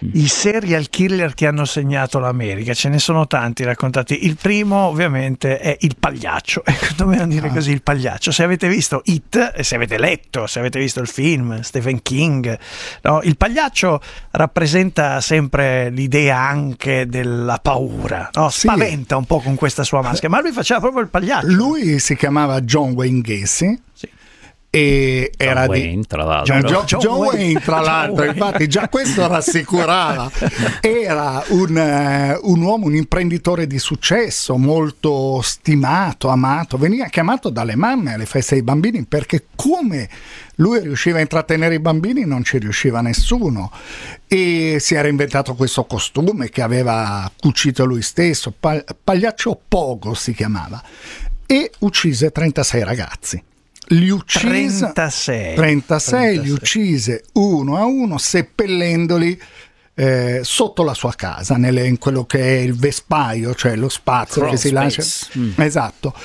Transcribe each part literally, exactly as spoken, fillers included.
I serial killer che hanno segnato l'America, ce ne sono tanti raccontati. Il primo ovviamente è il pagliaccio, ecco, dovevano dire così, il pagliaccio. Se avete visto It, se avete letto, se avete visto il film Stephen King, no? Il pagliaccio rappresenta sempre l'idea anche della paura, no? Spaventa un po' con questa sua maschera, ma lui faceva proprio il pagliaccio. Lui si chiamava John Wayne Gacy. Sì. E John era Wayne, di tra l'altro. John, John, John John Wayne. Wayne, tra l'altro, infatti già questo rassicurava. Era un, uh, un uomo, un imprenditore di successo, molto stimato, amato. Veniva chiamato dalle mamme alle feste dei bambini perché come lui riusciva a intrattenere i bambini non ci riusciva nessuno, e si era inventato questo costume che aveva cucito lui stesso, Pagliaccio Pogo si chiamava, e uccise trentasei ragazzi. Li uccise trentasei, trentasei, li uccise uno a uno, seppellendoli eh, sotto la sua casa, nelle, in quello che è il vespaio, cioè lo spazio Crawl che si space. lascia. Mm. Esatto.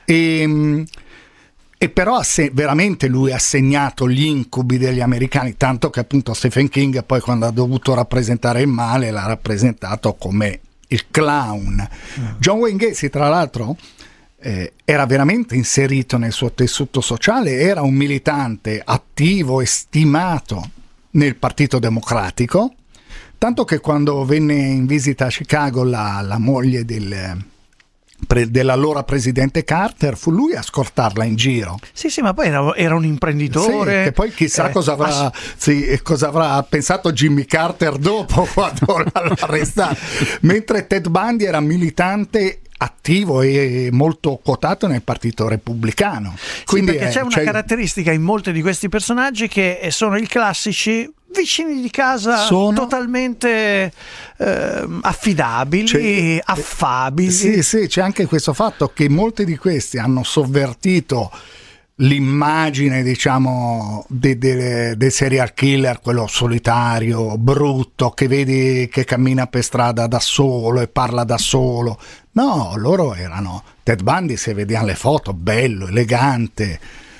E, e però ha se, veramente lui ha segnato gli incubi degli americani, tanto che appunto Stephen King poi, quando ha dovuto rappresentare il male, l'ha rappresentato come il clown. Mm. John Wayne Gacy, tra l'altro, Eh, era veramente inserito nel suo tessuto sociale, era un militante attivo e stimato nel Partito Democratico, tanto che quando venne in visita a Chicago la, la moglie del, pre, dell'allora presidente Carter, fu lui a scortarla in giro. Sì, sì, ma poi era, era un imprenditore. Sì, che poi chissà eh, cosa, avrà, ass- sì, cosa avrà pensato Jimmy Carter dopo quando l'ha arrestato. Mentre Ted Bundy era militante attivo e molto quotato nel Partito Repubblicano. Quindi sì, perché è, c'è una cioè, caratteristica in molti di questi personaggi che sono i classici vicini di casa, sono totalmente eh, affidabili, c'è, affabili. Sì, sì, c'è anche questo fatto che molti di questi hanno sovvertito l'immagine, diciamo, del de, de serial killer, quello solitario, brutto, che vedi che cammina per strada da solo e parla da solo. No, loro erano Ted Bundy, se vediamo le foto, bello, elegante,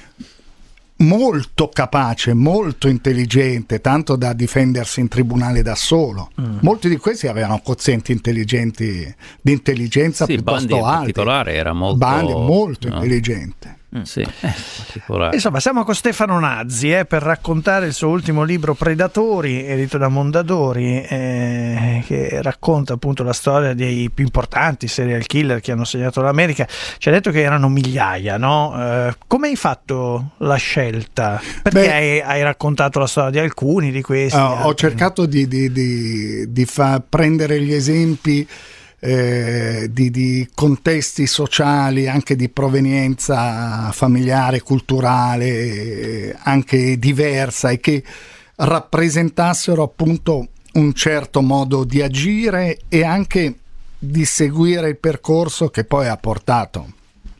molto capace, molto intelligente, tanto da difendersi in tribunale da solo. Mm. Molti di questi avevano quozienti intelligenti, di intelligenza sì, piuttosto Bundy in alti. particolare era molto, Bundy molto no? intelligente. Mm, sì, eh, insomma, siamo con Stefano Nazzi eh, per raccontare il suo ultimo libro Predatori, edito da Mondadori, eh, che racconta appunto la storia dei più importanti serial killer che hanno segnato l'America. Ci ha detto che erano migliaia, no? Eh, come hai fatto la scelta? Perché Beh, hai, hai raccontato la storia di alcuni di questi? Uh, ho cercato di, di, di, di far prendere gli esempi Eh, di, di contesti sociali, anche di provenienza familiare, culturale, eh, anche diversa, e che rappresentassero appunto un certo modo di agire e anche di seguire il percorso che poi ha portato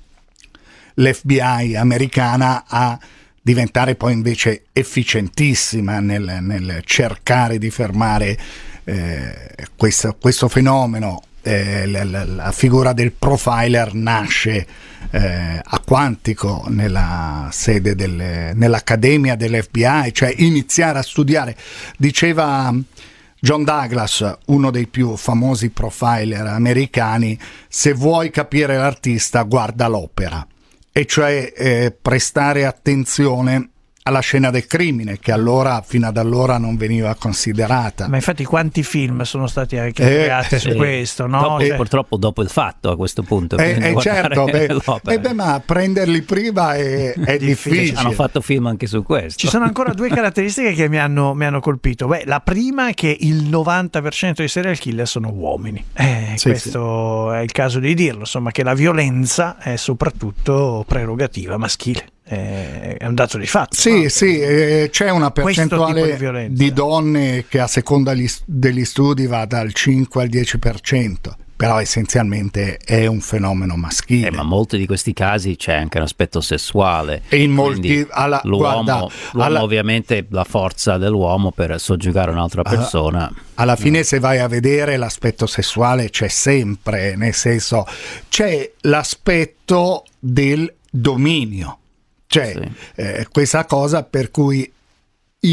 l'F B I americana a diventare poi invece efficientissima nel, nel cercare di fermare eh, questo, questo fenomeno. Eh, la, la, la figura del profiler nasce eh, a Quantico, nella sede del, nell'accademia dell'F B I, cioè iniziare a studiare. Diceva John Douglas, uno dei più famosi profiler americani: se vuoi capire l'artista, guarda l'opera, e cioè eh, prestare attenzione alla scena del crimine, che allora, fino ad allora, non veniva considerata. Ma infatti quanti film sono stati anche eh, creati su sì. questo, no? Dopo, cioè... Purtroppo dopo il fatto, a questo punto. Eh, eh, certo, beh, eh beh, ma prenderli prima è, è difficile. Hanno fatto film anche su questo. Ci sono ancora due caratteristiche che mi hanno, mi hanno colpito. Beh, la prima è che il novanta per cento dei serial killer sono uomini. Eh, sì, questo sì. È il caso di dirlo, insomma, che la violenza è soprattutto prerogativa maschile. È un dato di fatto. Sì, no? sì, eh, c'è una percentuale di, di donne che a seconda gli, degli studi va dal cinque al dieci per cento, però essenzialmente è un fenomeno maschile. Eh, ma in molti di questi casi c'è anche un aspetto sessuale. E in molti alla, l'uomo, guarda, l'uomo alla, ovviamente la forza dell'uomo per soggiogare un'altra persona. Alla, alla fine no. Se vai a vedere, l'aspetto sessuale c'è sempre, nel senso c'è l'aspetto del dominio. Cioè, sì. eh, questa cosa per cui io,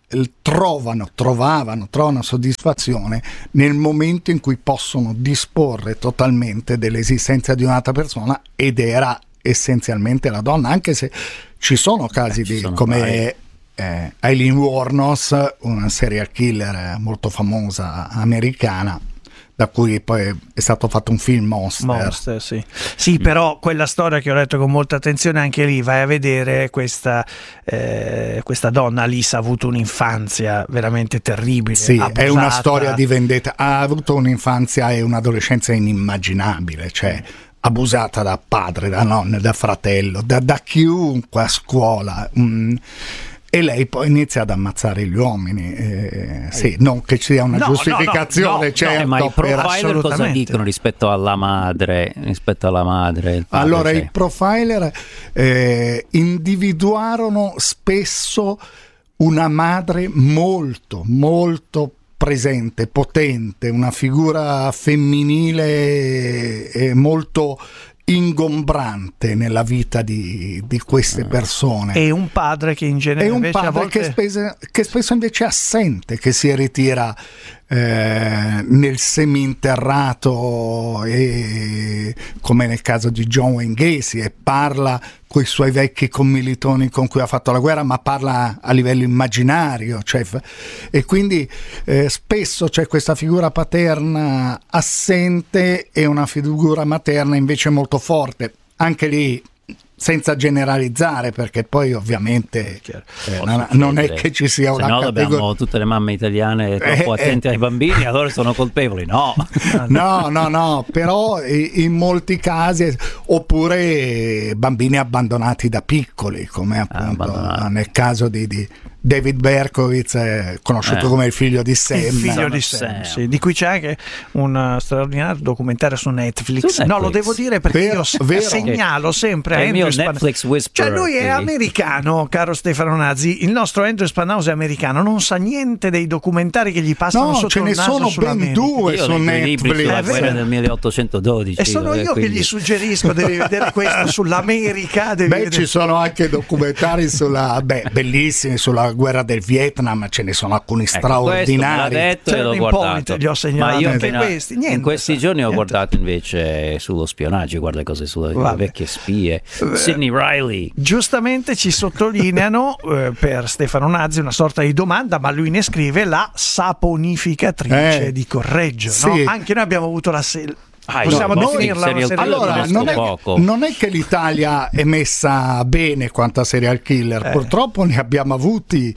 trovano, trovavano, trovano soddisfazione nel momento in cui possono disporre totalmente dell'esistenza di un'altra persona, ed era essenzialmente la donna, anche se ci sono casi Beh, ci di sono come eh, Aileen Wuornos, una serial killer molto famosa americana, da cui poi è stato fatto un film, Monster. Monster, sì. Sì, però quella storia che ho letto con molta attenzione, anche lì vai a vedere questa, eh, questa donna, Lisa, ha avuto un'infanzia veramente terribile. Sì, abusata. È una storia di vendetta. Ha avuto un'infanzia e un'adolescenza inimmaginabile, cioè abusata da padre, da nonno, da fratello, da, da chiunque a scuola. Mm. E lei poi inizia ad ammazzare gli uomini, eh, sì, non che ci sia una no, giustificazione, no, no, no, certo, eh, ma i però- profiler cosa dicono rispetto alla madre? Rispetto alla madre il padre, allora cioè. i profiler eh, individuarono spesso una madre molto molto presente, potente, una figura femminile eh, molto ingombrante nella vita di, di queste persone. E un padre che in genere E un invece a padre volte... che, spese- che spesso invece è assente, che si ritira eh, nel seminterrato, e, come nel caso di John Wayne Gacy, e parla con i suoi vecchi commilitoni con cui ha fatto la guerra, ma parla a livello immaginario, cioè, e quindi eh, spesso c'è questa figura paterna assente e una figura materna invece molto forte. Anche lì, senza generalizzare, perché poi ovviamente eh, non, non è che ci sia una se no categoria. dobbiamo tutte le mamme italiane troppo Eh, attente eh. ai bambini, allora sono colpevoli. No, No, no, no, però in molti casi, oppure bambini abbandonati da piccoli, come appunto abbandonati. nel caso di, di David Berkowitz, eh, conosciuto Eh. come il figlio di Sam. Il figlio di Sam. Sam, sì, di cui c'è anche un uh, straordinario documentario su Netflix. Su Netflix. No, lo devo dire perché Vero, io s- vero. segnalo sempre È a il mio Andrew Span- Netflix whisperer, Cioè lui è quindi. americano, caro Stefano Nazzi. Il nostro Andrew Spanhouse è americano, non sa niente dei documentari che gli passano No, sotto ce il ne naso sono ben sull'America. due io su leggo i libri Netflix. sulla È guerra vero. del milleottocentododici. E sono io quindi- che gli suggerisco, devi vedere questo sull'America. Devi Beh, vedere- ci sono anche documentari sulla, beh, bellissimi sulla guerra del Vietnam, ce ne sono alcuni Ecco, questo me l'ha straordinari. detto e l'ho Turning guardato. Point, gli ho segnalato Ma io anche appena- questi, niente, in questi giorni ho niente. guardato invece sullo spionaggio, guarda cose sulle Vabbè. vecchie spie. Sidney Riley. Giustamente ci sottolineano eh, per Stefano Nazzi una sorta di domanda, ma lui ne scrive la saponificatrice Eh, di Correggio. sì. No? Anche noi abbiamo avuto la se- Ah, possiamo io- definirla serial una killer serial Allora, conosco non è, poco. non è che l'Italia è messa bene quanto a serial killer, Eh. purtroppo ne abbiamo avuti.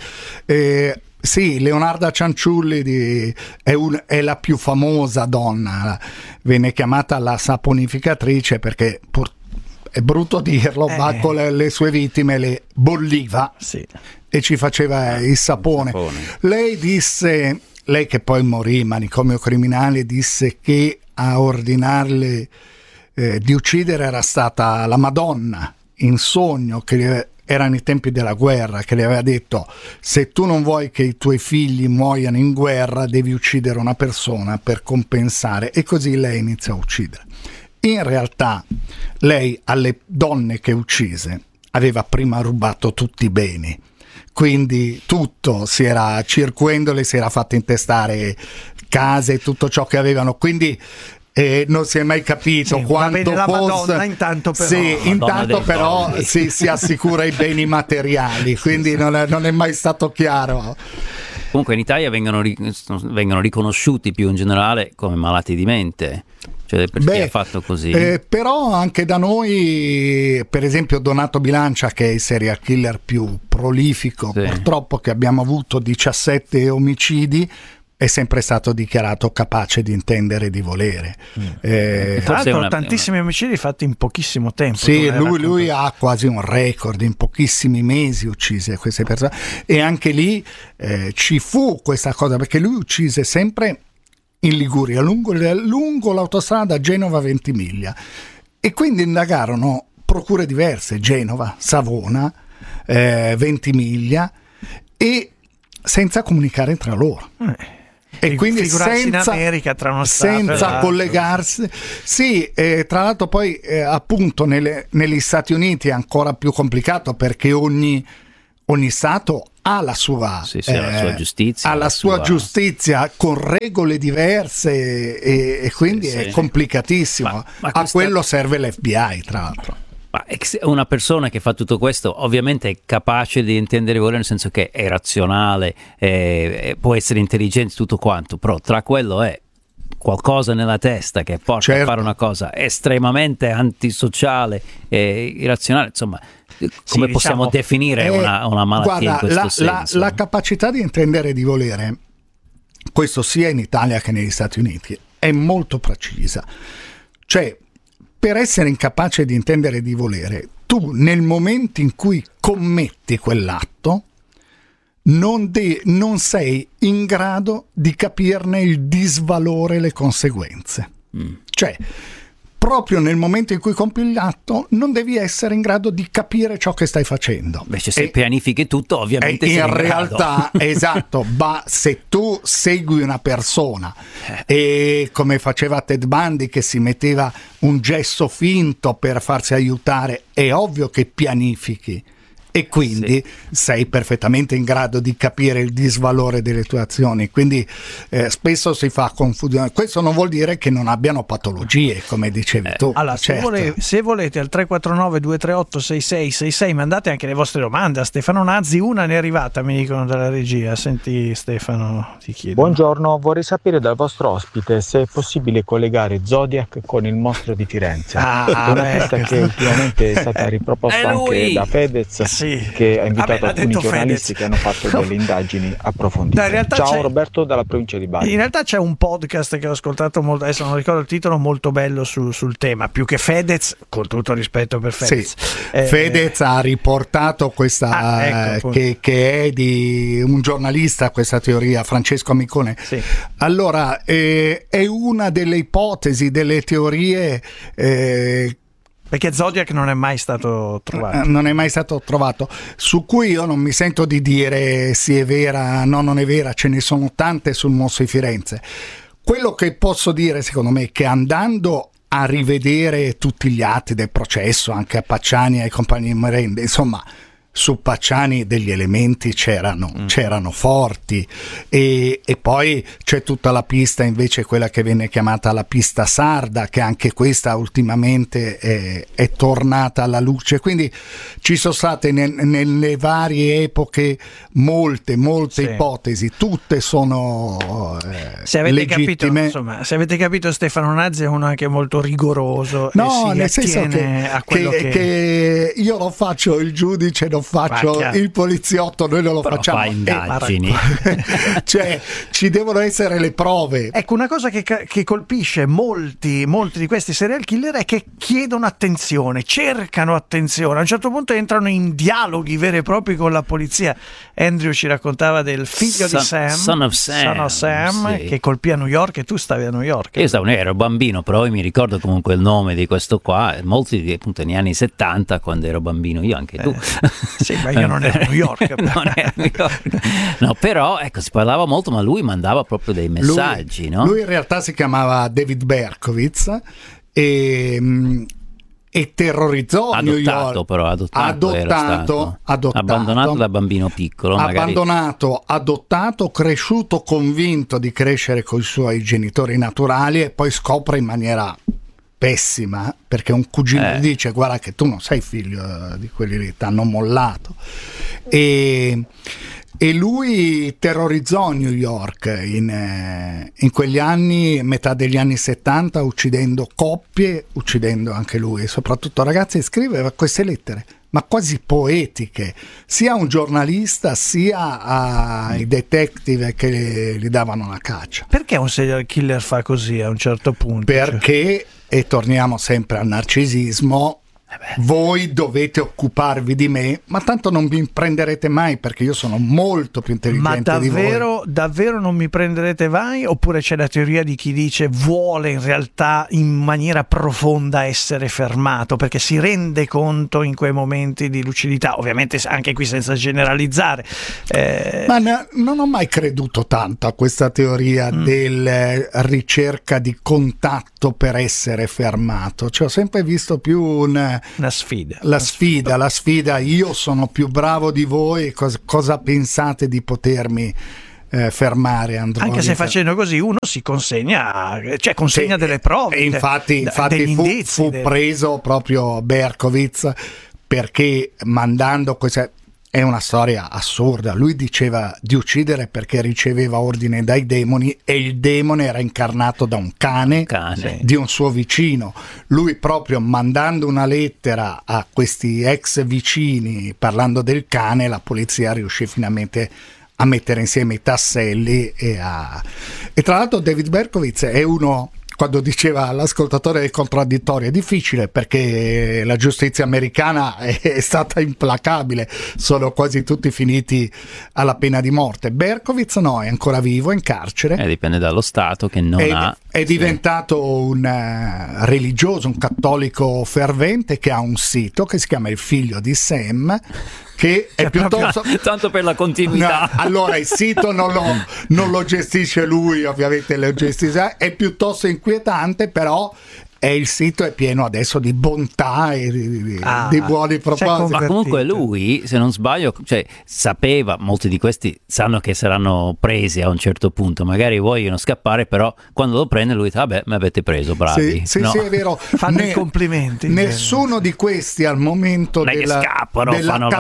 Eh, sì, Leonarda Cianciulli di- è, un- è la più famosa donna, viene chiamata la saponificatrice perché pur- è brutto dirlo, Eh. ma con le, le sue vittime le bolliva Sì. e ci faceva il sapone. sapone. Lei disse, lei che poi morì, manicomio criminale, disse che a ordinarle eh, di uccidere era stata la Madonna in sogno, che le- erano i tempi della guerra, che le aveva detto: se tu non vuoi che i tuoi figli muoiano in guerra, devi uccidere una persona per compensare, e così lei inizia a uccidere. In realtà lei alle donne che uccise aveva prima rubato tutti i beni, quindi tutto, si era circuendole, si era fatto intestare case, tutto ciò che avevano, quindi eh, non si è mai capito Sì, va quanto bene la fosse. Madonna, intanto però- Sì, Madonna intanto dei però soldi. si, si assicura i beni materiali, quindi non è, non è mai stato chiaro. Comunque in Italia vengono, ri- vengono riconosciuti più in generale come malati di mente, cioè perché Beh, ha fatto così. eh, però anche da noi, per esempio Donato Bilancia, che è il serial killer più prolifico Sì. purtroppo, che abbiamo avuto diciassette omicidi, è sempre stato dichiarato capace di intendere e di volere. Eh, Tra Forse è l'altro una- tantissimi omicidi fatti in pochissimo tempo. tu Sì, l'hai lui, lui raccontato. ha quasi un record, in pochissimi mesi uccise queste persone, e anche lì eh, ci fu questa cosa, perché lui uccise sempre in Liguria, lungo, lungo l'autostrada Genova-Ventimiglia, e quindi indagarono procure diverse, Genova, Savona, eh, Ventimiglia, e senza comunicare tra loro. Eh. E quindi Figurarsi in senza, America tra uno stato e senza l'altro. collegarsi, sì, eh, tra l'altro poi eh, appunto nelle- negli Stati Uniti è ancora più complicato, perché ogni, ogni stato ha la sua, sì, sì, eh, la sua giustizia, ha la, la sua, sua giustizia con regole diverse e, e quindi sì, è sì. complicatissimo. Ma, ma questa... A quello serve l'F B I, tra l'altro. Ma una persona che fa tutto questo ovviamente è capace di intendere volere, nel senso che è razionale, è, può essere intelligente, tutto quanto, però tra quello è qualcosa nella testa che porta certo. a fare una cosa estremamente antisociale e irrazionale, insomma, come sì, possiamo diciamo, definire eh, una, una malattia guarda, in questo la, senso? La, la capacità di intendere e di volere, questo sia in Italia che negli Stati Uniti, è molto precisa. Cioè, per essere incapace di intendere e di volere, tu nel momento in cui commetti quell'atto non, de- non sei in grado di capirne il disvalore e le conseguenze. Mm. Cioè, proprio nel momento in cui compi l'atto non devi essere in grado di capire ciò che stai facendo. Invece se e, pianifichi tutto ovviamente sei in, in realtà esatto, ma se tu segui una persona eh. e come faceva Ted Bundy che si metteva un gesso finto per farsi aiutare, è ovvio che pianifichi e quindi sì. sei perfettamente in grado di capire il disvalore delle tue azioni, quindi eh, spesso si fa confusione. Questo non vuol dire che non abbiano patologie, come dicevi eh, tu. Allora, certo. se, vole, se volete al tre quattro nove due tre otto sei sei sei sei mandate anche le vostre domande a Stefano Nazzi, una ne è arrivata, mi dicono dalla regia. Senti Stefano, ti chiedo. Buongiorno, vorrei sapere dal vostro ospite se è possibile collegare Zodiac con il mostro di Firenze, ah, una pista che ultimamente è stata riproposta anche da Fedez, sì. che ha invitato Vabbè, alcuni giornalisti Fedez. che hanno fatto no. delle indagini approfondite. No, Ciao c'è... Roberto dalla provincia di Bari. In realtà c'è un podcast che ho ascoltato molto, adesso non ricordo il titolo, molto bello su, sul tema, più che Fedez, con tutto rispetto per Fedez. Sì. Eh, Fedez ha riportato questa ah, ecco, che, che è di un giornalista, questa teoria, Francesco Amicone. Sì. Allora, eh, è una delle ipotesi, delle teorie eh, perché Zodiac non è mai stato trovato. Non è mai stato trovato, su cui io non mi sento di dire sì è vera, no non è vera, ce ne sono tante sul mostro di Firenze. Quello che posso dire secondo me è che andando a rivedere tutti gli atti del processo, anche a Pacciani e ai compagni di merende, insomma su Pacciani degli elementi c'erano, mm. c'erano forti e, e poi c'è tutta la pista invece, quella che viene chiamata la pista sarda, che anche questa ultimamente è, è tornata alla luce, quindi ci sono state ne, nelle varie epoche molte molte sì. ipotesi, tutte sono eh, se avete legittime. Capito, insomma, se avete capito, Stefano Nazzi è uno anche molto rigoroso, no, e si nel senso che, a quello che, che... che io non faccio il giudice, non faccio il poliziotto, noi non lo Però facciamo, fa indagini. Cioè ci devono essere le prove. Ecco, una cosa che, che colpisce molti molti di questi serial killer è che chiedono attenzione, cercano attenzione, a un certo punto entrano in dialoghi veri e propri con la polizia. Andrew ci raccontava del figlio son, di Sam, son of Sam, son of Sam sì. che colpì a New York e tu stavi a New York. Io stavo, ero bambino, però io mi ricordo comunque il nome di questo qua, molti appunto negli anni settanta, quando ero bambino io, anche tu. Eh, sì, ma io non ero a New York. non ero a New York. No, però ecco, si parlava molto, ma lui mandava proprio dei messaggi, lui, no? Lui in realtà si chiamava David Berkowitz e, e terrorizzò adottato, New York. Però adottato, adottato, adottato abbandonato da bambino piccolo, abbandonato, magari. adottato, cresciuto convinto di crescere con i suoi genitori naturali e poi scopre in maniera pessima, perché un cugino eh. dice guarda che tu non sei figlio di quelli lì, ti hanno mollato, e, e lui terrorizzò New York in, in quegli anni, metà degli anni settanta, uccidendo coppie, uccidendo anche lui, e soprattutto ragazzi. Scriveva queste lettere ma quasi poetiche, sia a un giornalista sia ai detective che gli davano la caccia. Perché un serial killer fa così a un certo punto? Perché, e torniamo sempre al narcisismo, voi dovete occuparvi di me, ma tanto non vi prenderete mai perché io sono molto più intelligente ma davvero, di voi. Davvero non mi prenderete mai? Oppure c'è la teoria di chi dice vuole in realtà in maniera profonda essere fermato perché si rende conto in quei momenti di lucidità, ovviamente anche qui senza generalizzare. Eh... Ma ne, non ho mai creduto tanto a questa teoria mm. del ricerca di contatto per essere fermato, cioè ho sempre visto più un una sfida. La sfida, la sfida, io sono più bravo di voi, cosa, cosa pensate di potermi eh, fermare Andronica? Anche se facendo così uno si consegna, cioè consegna sì, delle prove. E infatti, de, infatti fu, indizi, fu de... preso proprio Berkowitz perché mandando queste... È una storia assurda. Lui diceva di uccidere perché riceveva ordine dai demoni e il demone era incarnato da un cane, cane. di un suo vicino. Lui proprio mandando una lettera a questi ex vicini parlando del cane, la polizia riuscì finalmente a mettere insieme i tasselli e a... E tra l'altro David Berkowitz è uno... Quando diceva all'ascoltatore del contraddittorio, è difficile perché la giustizia americana è, è stata implacabile, sono quasi tutti finiti alla pena di morte. Berkowitz no, è ancora vivo, è in carcere. Eh, dipende dallo Stato che non è, ha. È diventato un uh, religioso, un cattolico fervente che ha un sito che si chiama Il Figlio di Sam, che è piuttosto tanto per la continuità. No, allora il sito non lo, non lo gestisce lui, ovviamente lo gestisce, è piuttosto inquietante, però è il sito è pieno adesso di bontà e di, ah, di buoni propositi. Ma comunque lui, se non sbaglio, cioè, sapeva, molti di questi sanno che saranno presi a un certo punto, magari vogliono scappare, però quando lo prende lui dice vabbè, mi avete preso, bravi. Sì, sì, no. sì, è vero. Fanno i complimenti. Nessuno di questi al momento della, scappano, della fanno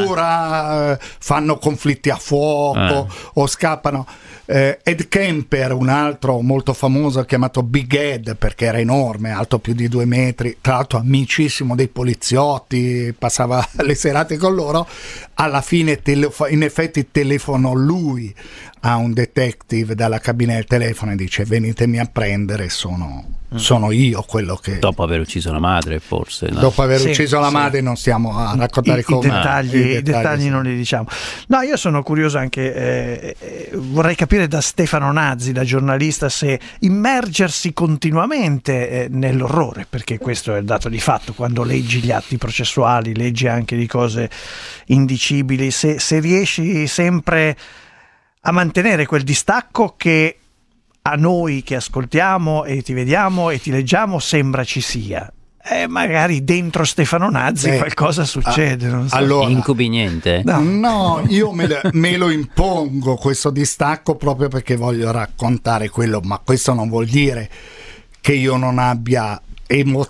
cattura fanno conflitti a fuoco eh. o scappano. Eh, Ed Kemper, un altro molto famoso chiamato Big Ed perché era enorme, alto più di due metri, tra l'altro amicissimo dei poliziotti, passava le serate con loro, alla fine telefo- in effetti telefonò lui a un detective dalla cabina del telefono e dice venitemi a prendere, sono, sono io quello che... Dopo aver ucciso la madre forse. No? Dopo aver sì, ucciso la sì. madre non stiamo a raccontare I, come... I dettagli, I i dettagli, dettagli sì. non li diciamo. No, io sono curioso anche, eh, eh, vorrei capire da Stefano Nazzi, da giornalista, se immergersi continuamente eh, nell'orrore, perché questo è il dato di fatto, quando leggi gli atti processuali, leggi anche di cose indicibili, se, se riesci sempre a mantenere quel distacco che a noi che ascoltiamo e ti vediamo e ti leggiamo sembra ci sia. E magari dentro Stefano Nazzi Beh, qualcosa succede. A, non so. Allora, incubi niente? No, no io me, le, me lo impongo questo distacco proprio perché voglio raccontare quello, ma questo non vuol dire che io non abbia emo-